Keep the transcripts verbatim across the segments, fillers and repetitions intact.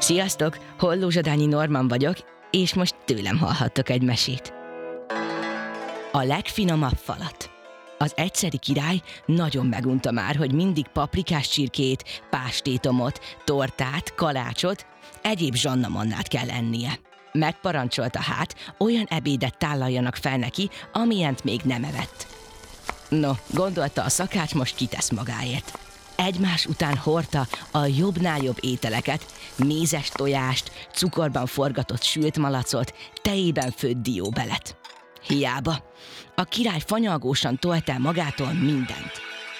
Sziasztok, Hollózsadányi Norman vagyok, és most tőlem hallhattok egy mesét. A legfinomabb falat. Az egyszeri király nagyon megunta már, hogy mindig paprikás csirkét, pástétomot, tortát, kalácsot, egyéb zsannamannát kell ennie. Megparancsolta hát, olyan ebédet tálaljanak fel neki, amilyent még nem evett. No, gondolta, a szakács most kitesz magáért. Egymás után hordta a jobbnál jobb ételeket, mézes tojást, cukorban forgatott sült malacot, tejében főtt dióbelet. Hiába. A király fanyalgósan tolt el magától mindent.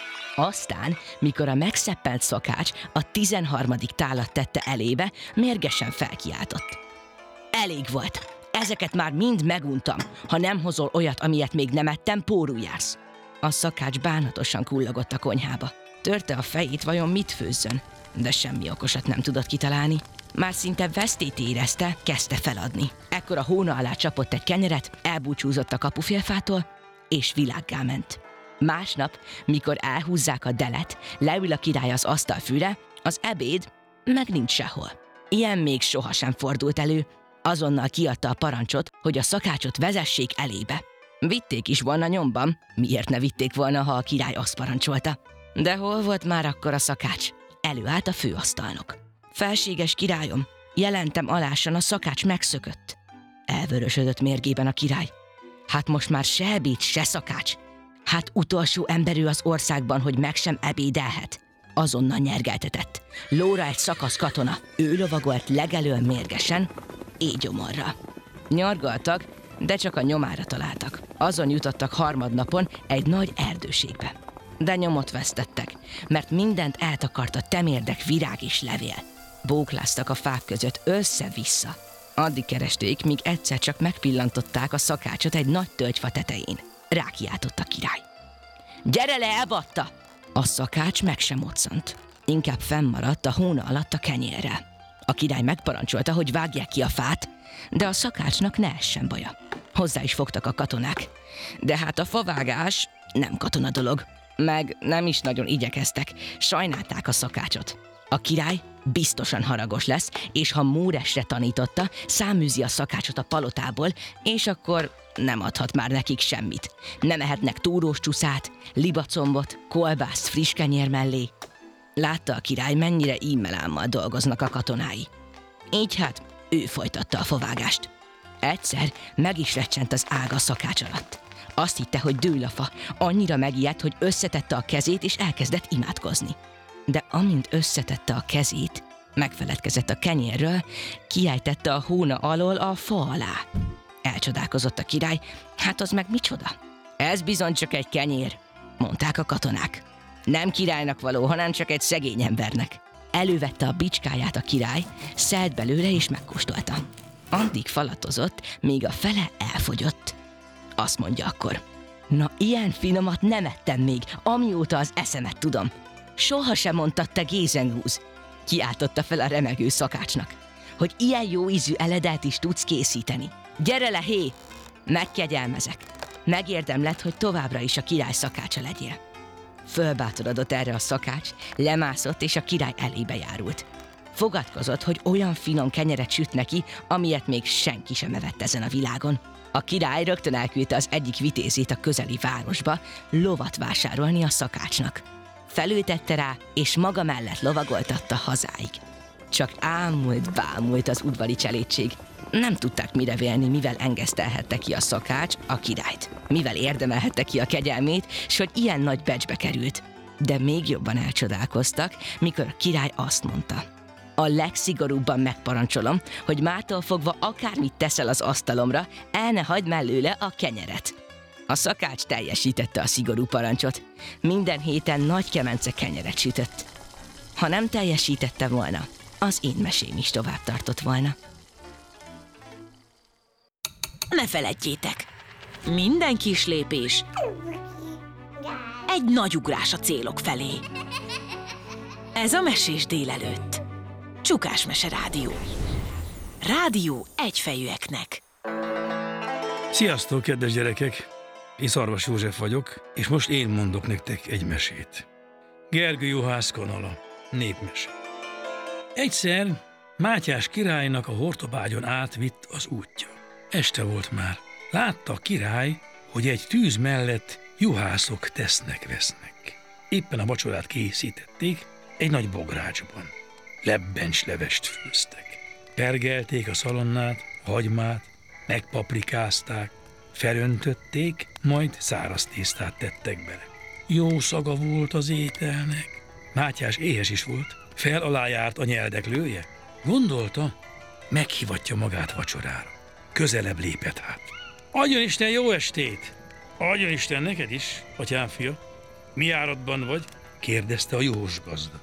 Aztán, mikor a megszeppent szakács a tizenharmadik tálat tette elébe, mérgesen felkiáltott. Elég volt. Ezeket már mind meguntam. Ha nem hozol olyat, amilyet még nem ettem, pórul jársz. A szakács bánatosan kullogott a konyhába. Törte a fejét, vajon mit főzzön, de semmi okosat nem tudott kitalálni. Már szinte vesztét érezte, kezdte feladni. Ekkor a hóna alá csapott egy kenyeret, elbúcsúzott a kapufélfától, és világgá ment. Másnap, mikor elhúzzák a delet, leül a király az asztalfűre, az ebéd meg nincs sehol. Ilyen még sohasem fordult elő. Azonnal kiadta a parancsot, hogy a szakácsot vezessék elébe. Vitték is volna nyomban, miért ne vitték volna, ha a király azt parancsolta. De hol volt már akkor a szakács? Előállt a főasztalnok. Felséges királyom, jelentem alásan, a szakács megszökött. Elvörösödött mérgében a király. Hát most már se ebéd, se szakács. Hát utolsó emberű az országban, hogy meg sem ebédelhet. Azonnal nyergeltetett. Lóra egy szakasz katona. Ő lovagolt legelől mérgesen, éjgyomorra. Nyargaltak, de csak a nyomára találtak. Azon jutottak harmadnapon egy nagy erdőségbe. De nyomot vesztettek, mert mindent eltakart a temérdek, virág és levél. Bókláztak a fák között össze-vissza. Addig keresték, míg egyszer csak megpillantották a szakácsot egy nagy tölgyfa tetején. Rákiáltott a király. Gyere le, elbatta! A szakács meg sem moccant. Inkább fennmaradt a hóna alatt a kenyérrel. A király megparancsolta, hogy vágják ki a fát, de a szakácsnak ne essen baja. Hozzá is fogtak a katonák. De hát a favágás nem katona dolog. Meg nem is nagyon igyekeztek, sajnálták a szakácsot. A király biztosan haragos lesz, és ha Móresre tanította, száműzi a szakácsot a palotából, és akkor nem adhat már nekik semmit. Nem ehetnek túrós csuszát, libacombot, kolbászt friss kenyér mellé. Látta a király, mennyire ímmelámmal dolgoznak a katonái. Így hát ő folytatta a favágást. Egyszer meg is recsent az ág a szakács alatt. Azt hitte, hogy dől a fa, annyira megijedt, hogy összetette a kezét és elkezdett imádkozni. De amint összetette a kezét, megfeledkezett a kenyérről, kiejtette a hóna alól a fa alá. Elcsodálkozott a király, hát az meg micsoda? Ez bizony csak egy kenyér, mondták a katonák. Nem királynak való, hanem csak egy szegény embernek. Elővette a bicskáját a király, szelt belőle és megkóstolta. Addig falatozott, míg a fele elfogyott. Azt mondja akkor, na ilyen finomat nem ettem még, amióta az eszemet tudom. Soha sem mondtad te gézengúz, kiáltotta fel a remegő szakácsnak, hogy ilyen jó ízű eledelt is tudsz készíteni. Gyere le, hé! Megkegyelmezek. Megérdemled, hogy továbbra is a király szakácsa legyél. Fölbátorodott erre a szakács, lemászott és a király elébe járult. Fogadkozott, hogy olyan finom kenyeret süt neki, amilyet még senki sem evett ezen a világon. A király rögtön elküldte az egyik vitézét a közeli városba lovat vásárolni a szakácsnak. Felültette rá, és maga mellett lovagoltatta hazáig. Csak ámult, bámult az udvari cselédség. Nem tudták mire vélni, mivel engesztelhette ki a szakács a királyt. Mivel érdemelhette ki a kegyelmét, s hogy ilyen nagy becsbe került. De még jobban elcsodálkoztak, mikor a király azt mondta. A legszigorúbban megparancsolom, hogy mától fogva akármit teszel az asztalomra, el ne hagyd mellőle a kenyeret. A szakács teljesítette a szigorú parancsot. Minden héten nagy kemence kenyeret sütött. Ha nem teljesítette volna, az én mesém is tovább tartott volna. Ne feledjétek! Minden kis lépés egy nagy ugrás a célok felé. Ez a Mesés délelőtt. Csukás Mese Rádió. Rádió egyfejűeknek. Sziasztok, kedves gyerekek! Én Szarvas József vagyok, és most én mondok nektek egy mesét. Gergő Juhász kanala, népmese. Egyszer Mátyás királynak a Hortobágyon átvitt az útja. Este volt már. Látta a király, hogy egy tűz mellett juhászok tesznek-vesznek. Éppen a vacsorát készítették egy nagy bográcsban. Lebbencslevest főztek. Pergelték a szalonnát, a hagymát, megpaprikázták, felöntötték, majd száraz tésztát tettek bele. Jó szaga volt az ételnek. Mátyás éhes is volt, fel alá járt a nyeldeklője. Gondolta, meghivatja magát vacsorára. Közelebb lépett hát. Adjon Isten jó estét! Adjon Isten neked is, atyám fia. Mi áradban vagy? Kérdezte a juhos gazda.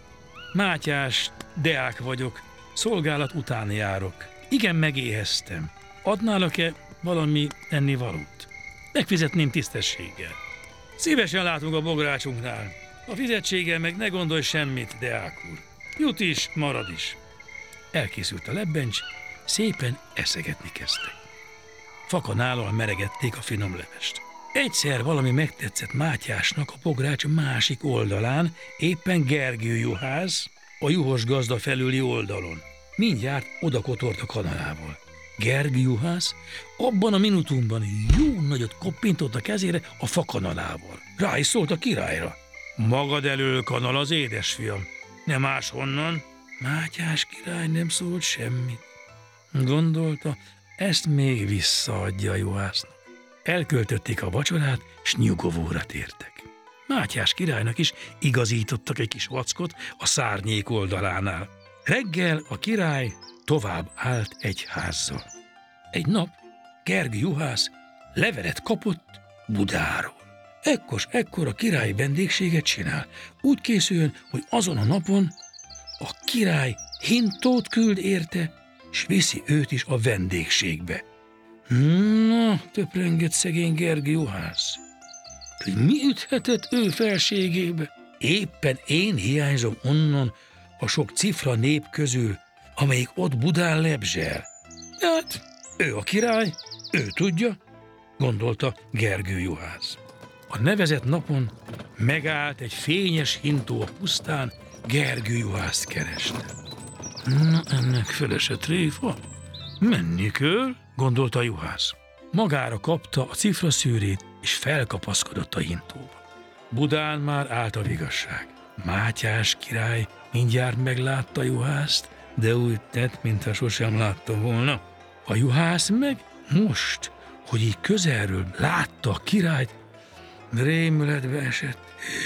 Mátyás, deák vagyok, szolgálat után járok. Igen, megéheztem. Adnálak-e valami ennivalót? Megfizetném tisztességgel. Szívesen látunk a bográcsunknál. A fizetséggel meg ne gondolj semmit, deák úr. Jut is, marad is. Elkészült a lebbencs, szépen eszegetni kezdtek. Fakanállal meregették a finom levest. Egyszer valami megtetszett Mátyásnak a bogrács másik oldalán, éppen Gergő juhász, a juhos gazda felüli oldalon. Mindjárt odakotort a kanalával. Gergő juhász abban a minutumban jó nagyot koppintott a kezére a fakanalával. Rá is szólt a királyra. Magad elől kanal az édesfiam, nem máshonnan. Mátyás király nem szólt semmit. Gondolta, ezt még visszaadja a juhásznak. Elköltötték a vacsorát, s nyugovóra tértek. Mátyás királynak is igazítottak egy kis vackot a szárnyék oldalánál. Reggel a király tovább állt egy házzal. Egy nap Gergő juhász levelet kapott Budáról. Ekkos ekkor a király vendégséget csinál. Úgy készüljön, hogy azon a napon a király hintót küld érte, s viszi őt is a vendégségbe. Na, töprengett szegény Gergő juhász, hogy mi üthetett ő felségébe? Éppen én hiányzom onnan a sok cifra nép közül, amelyik ott Budán lebzsel. Hát, ő a király, ő tudja, gondolta Gergő juhász. A nevezett napon megállt egy fényes hintó a pusztán, Gergő juhászt kereste. Na, ennek fölese tréfa, menni kell, gondolta a juhász. Magára kapta a cifraszűrét, és felkapaszkodott a hintóba. Budán már állt a vigasság. Mátyás király mindjárt meglátta a juhászt, de úgy tett, mintha sosem látta volna. A juhász meg most, hogy így közelről látta a királyt, rémületbe esett.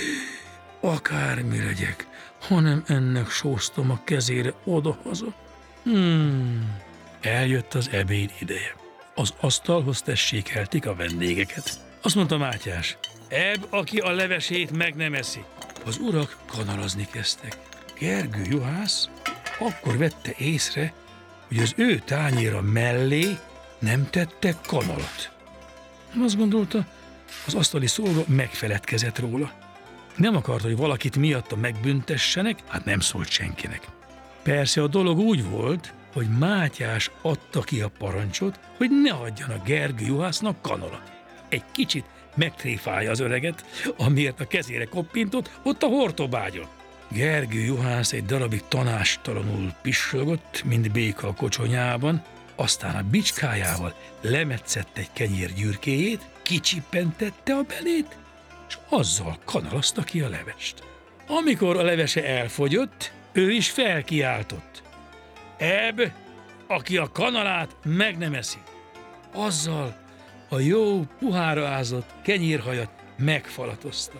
Akármi legyek, hanem ennek sóztam a kezére odahaza. Hmm, eljött az ebéd ideje. Az asztalhoz tessékelték a vendégeket. Azt mondta Mátyás, ebb, aki a levesét meg nem eszi. Az urak kanalazni kezdtek. Gergő juhász akkor vette észre, hogy az ő tányéra mellé nem tettek kanalat. Azt gondolta, az asztali szolga megfeledkezett róla. Nem akart, hogy valakit miatta megbüntessenek, hát nem szólt senkinek. Persze a dolog úgy volt, hogy Mátyás adta ki a parancsot, hogy ne adjanak Gergő juhásznak kanalat. Egy kicsit megtréfálja az öreget, amiért a kezére koppintott ott a Hortobágyon. Gergő juhász egy darabig tanástalanul pissolgott, mint béka a kocsonyában, aztán a bicskájával lemetszette egy kenyér gyürkéjét, kicsippentette a belét, és azzal kanalazta ki a levest. Amikor a levese elfogyott, ő is felkiáltott. Ebb, aki a kanalát meg nem eszi. Azzal a jó puhára ázott kenyérhajat megfalatozta.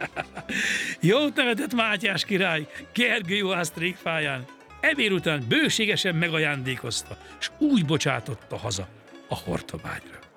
Jót nevetett Mátyás király Gergő juhász tréfáján. Ebéd után bőségesen megajándékozta, s úgy bocsátotta haza a Hortobágyra.